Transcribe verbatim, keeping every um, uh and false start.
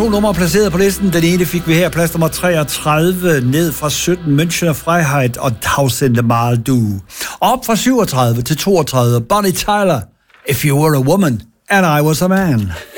To numre placeret på listen. Den ene fik vi her, plads nummer treogtredive, ned fra sytten, Münchener Freiheit og Tausende Mal Du. Op fra syvogtredive til toogtredive, Bonnie Tyler, If You Were a Woman and I Was a Man.